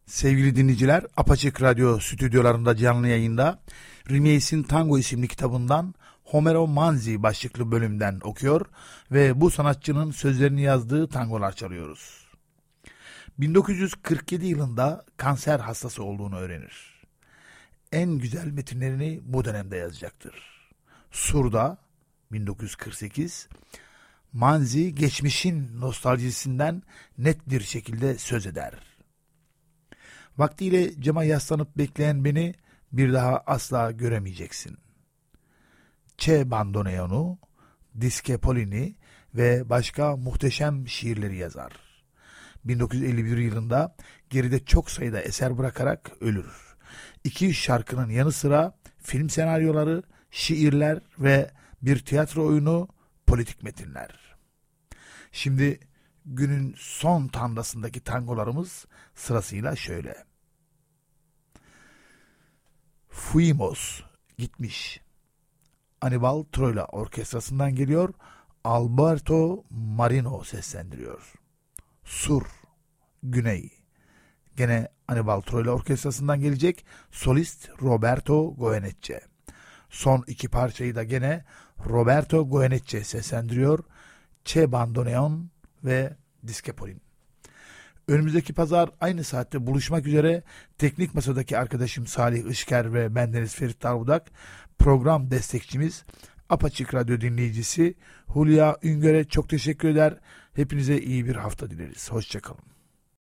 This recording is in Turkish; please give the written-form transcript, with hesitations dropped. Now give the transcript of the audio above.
Sevgili dinleyiciler, Apaçık Radyo stüdyolarında canlı yayında Rimeisin Tango isimli kitabından Homero Manzi başlıklı bölümden okuyor ve bu sanatçının sözlerini yazdığı tangolar çalıyoruz. 1947 yılında kanser hastası olduğunu öğrenir. En güzel metinlerini bu dönemde yazacaktır. Sur'da 1948, Manzi geçmişin nostaljisinden net bir şekilde söz eder. Vaktiyle cama yaslanıp bekleyen beni bir daha asla göremeyeceksin. C'è Bandoneon'u, Dische Polini ve başka muhteşem şiirleri yazar. 1951 yılında geride çok sayıda eser bırakarak ölür. İki şarkının yanı sıra film senaryoları, şiirler ve bir tiyatro oyunu, politik metinler. Şimdi günün son tandasındaki tangolarımız sırasıyla şöyle. Fuimos, gitmiş. Anibal Troilo orkestrasından geliyor. Alberto Marino seslendiriyor. Sur, güney. Gene Anibal Troilo orkestrasından gelecek. Solist Roberto Goyeneche. Son iki parçayı da gene Roberto Goyeneche seslendiriyor. C'è Bandoneon ve Dische Polini. Önümüzdeki pazar aynı saatte buluşmak üzere. Teknik masadaki arkadaşım Salih Işker ve bendeniz Ferit Darbudak, program destekçimiz, Apaçık Radyo dinleyicisi Hulya Üngör'e çok teşekkür eder. Hepinize iyi bir hafta dileriz. Hoşçakalın.